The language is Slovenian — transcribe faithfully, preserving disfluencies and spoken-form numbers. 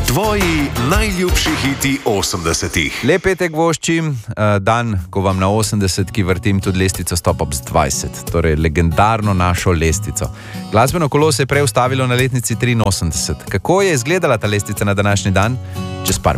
Tvoji najljubši hiti osemdesetih. Lep petek voščim, dan, ko vam na osemdesetki vrtim tudi lestvico Stop Ups dvajset, torej legendarno našo lestvico. Glasbeno kolo se je prej ustavilo na letnici triinosemdeset. Kako je izgledala ta lestvica na današnji dan? Čez par